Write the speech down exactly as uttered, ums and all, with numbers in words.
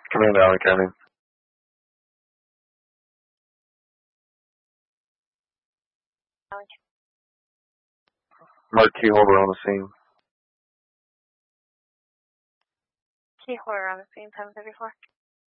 Command Allen County. Mark Keyholder on the scene. Keyholder on the scene, seven thirty-four.